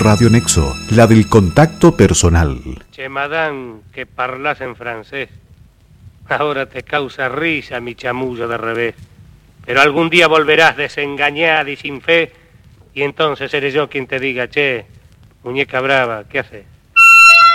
Radio Nexo, la del contacto personal. Che, madame, que parlas en francés. Ahora te causa risa mi chamullo de revés. Pero algún día volverás desengañada y sin fe, y entonces seré yo quien te diga, che, muñeca brava, ¿qué haces?